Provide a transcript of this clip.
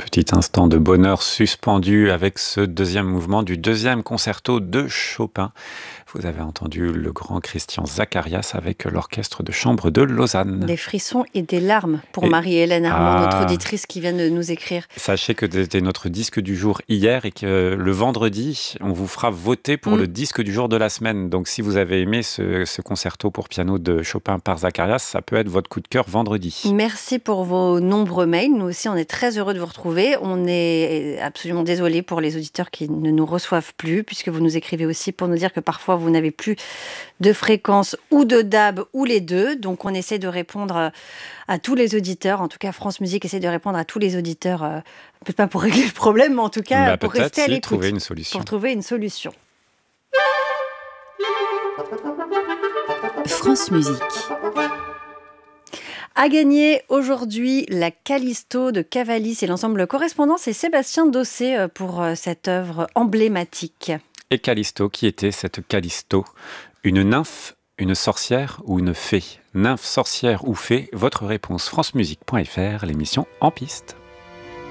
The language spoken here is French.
Petit instant de bonheur suspendu avec ce deuxième mouvement du deuxième concerto de Chopin. Vous avez entendu le grand Christian Zacharias avec l'orchestre de chambre de Lausanne. Des frissons et des larmes pour Marie-Hélène Armand, notre auditrice qui vient de nous écrire. Sachez que c'était notre disque du jour hier et que le vendredi, on vous fera voter pour le disque du jour de la semaine. Donc si vous avez aimé ce concerto pour piano de Chopin par Zacharias, ça peut être votre coup de cœur vendredi. Merci pour vos nombreux mails. Nous aussi, on est très heureux de vous retrouver. On est absolument désolé pour les auditeurs qui ne nous reçoivent plus, puisque vous nous écrivez aussi pour nous dire que parfois vous n'avez plus de fréquence ou de DAB ou les deux. Donc on essaie de répondre à tous les auditeurs. En tout cas, France Musique essaie de répondre à tous les auditeurs. Peut-être pas pour régler le problème, mais en tout cas pour rester à l'écoute. Trouver une solution. Pour trouver une solution. France Musique. A gagné aujourd'hui la Callisto de Cavalli. C'est l'ensemble Correspondance et Sébastien Dossé pour cette œuvre emblématique. Et Callisto, qui était cette Callisto? Une nymphe, une sorcière ou une fée? Nymphe, sorcière ou fée? Votre réponse francemusique.fr, l'émission En Piste.